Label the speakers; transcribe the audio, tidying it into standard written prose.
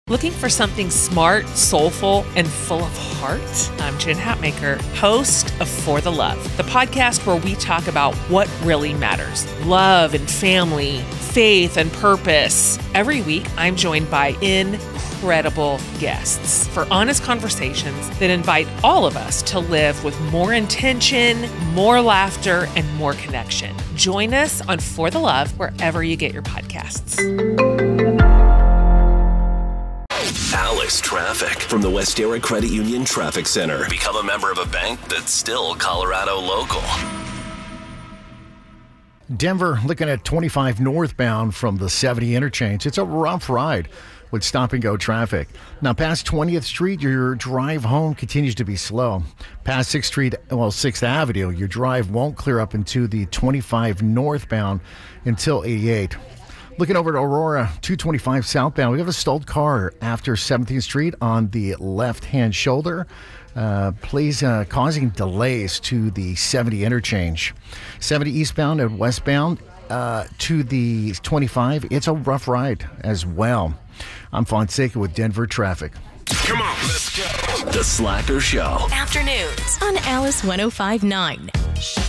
Speaker 1: Looking for something smart, soulful, and full of heart? I'm Jen Hatmaker, host of For the Love, the podcast where we talk about what really matters: love and family, faith and purpose. Every week, I'm joined by incredible guests for honest conversations that invite all of us to live with more intention, more laughter, and more connection. Join us on For the Love wherever you get your podcasts.
Speaker 2: Alice Traffic from the Westera Credit Union Traffic Center. Become a member of a bank that's still Colorado local.
Speaker 3: Denver looking at 25 northbound from the 70 interchange. It's a rough ride with stop-and-go traffic. Now, past 20th Street, your drive home continues to be slow. Past 6th Avenue, your drive won't clear up into the 25 northbound until 88. Looking over at Aurora, 225 southbound, we have a stalled car after 17th Street on the left-hand shoulder, causing delays to the 70 interchange. 70 eastbound and westbound to the 25, it's a rough ride as well. I'm Fonseca with Denver Traffic.
Speaker 2: Come on, let's go. The Slacker Show.
Speaker 4: Afternoons on Alice 105.9.